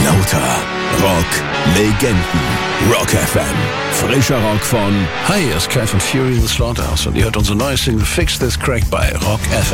Lauter Rock-Legenden. Rock FM. Frischer Rock von... Hi, hier ist Kai von Fury in the Slaughterhouse und ihr hört unsere neue Single Fix This Crack bei Rock FM.